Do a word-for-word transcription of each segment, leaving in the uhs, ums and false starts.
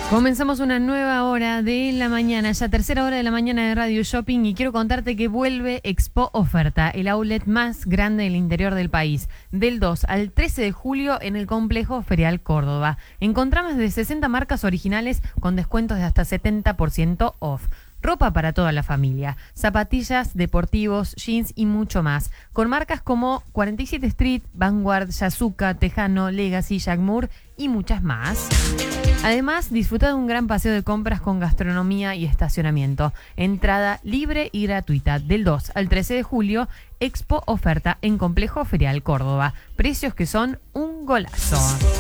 Comenzamos una nueva hora de la mañana, ya tercera hora de la mañana de Radio Shopping, y quiero contarte que vuelve Expo Oferta, el outlet más grande del interior del país, del dos al trece de julio en el Complejo Ferial Córdoba. Encontrá más de sesenta marcas originales con descuentos de hasta setenta por ciento off. Ropa para toda la familia, zapatillas, deportivos, jeans y mucho más. Con marcas como cuarenta y siete Street, Vanguard, Yasuka, Tejano, Legacy, Jacmour y muchas más. Además, disfruta de un gran paseo de compras con gastronomía y estacionamiento. Entrada libre y gratuita del dos al trece de julio, Expo Oferta en Complejo Ferial Córdoba. Precios que son un golazo.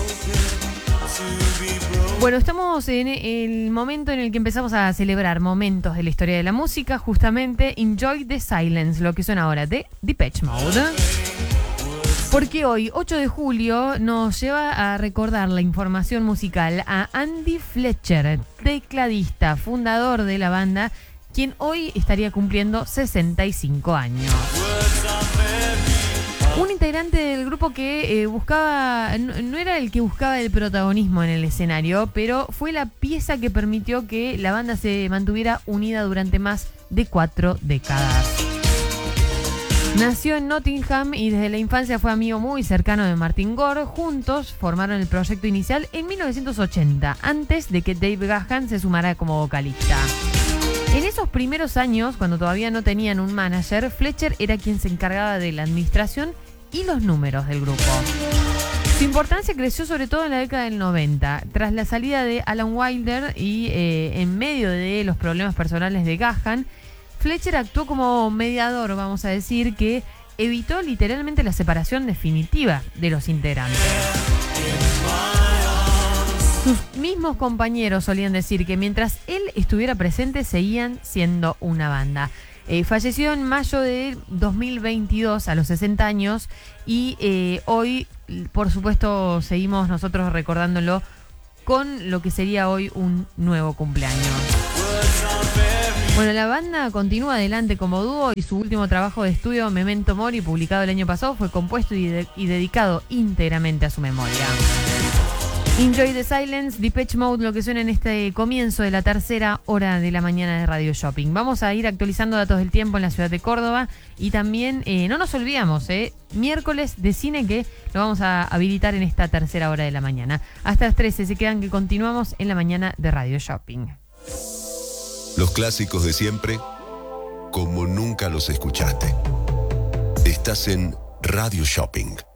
Bueno, estamos en el momento en el que empezamos a celebrar momentos de la historia de la música, justamente Enjoy the Silence, lo que suena ahora de Depeche Mode. Porque hoy, ocho de julio, nos lleva a recordar la información musical a Andy Fletcher, tecladista, fundador de la banda, quien hoy estaría cumpliendo sesenta y cinco años. Un integrante del grupo que eh, buscaba, no, no era el que buscaba el protagonismo en el escenario, pero fue la pieza que permitió que la banda se mantuviera unida durante más de cuatro décadas. Nació en Nottingham y desde la infancia fue amigo muy cercano de Martin Gore. Juntos formaron el proyecto inicial en mil novecientos ochenta, antes de que Dave Gahan se sumara como vocalista. En esos primeros años, cuando todavía no tenían un manager, Fletcher era quien se encargaba de la administración y los números del grupo. Su importancia creció sobre todo en la década del noventa, tras la salida de Alan Wilder y eh, en medio de los problemas personales de Gahan. Fletcher actuó como mediador, vamos a decir, que evitó literalmente la separación definitiva de los integrantes. Sus mismos compañeros solían decir que mientras él estuviera presente seguían siendo una banda. Eh, falleció en mayo de dos mil veintidós a los sesenta años y eh, hoy, por supuesto, seguimos nosotros recordándolo con lo que sería hoy un nuevo cumpleaños. Bueno, la banda continúa adelante como dúo y su último trabajo de estudio, Memento Mori, publicado el año pasado, fue compuesto y, de- y dedicado íntegramente a su memoria. Enjoy the Silence, Depeche Mode, lo que suena en este comienzo de la tercera hora de la mañana de Radio Shopping. Vamos a ir actualizando datos del tiempo en la ciudad de Córdoba y también, eh, no nos olvidamos, eh, miércoles de cine, que lo vamos a habilitar en esta tercera hora de la mañana. Hasta las trece se quedan, que continuamos en la mañana de Radio Shopping. Los clásicos de siempre, como nunca los escuchaste. Estás en Radio Shopping.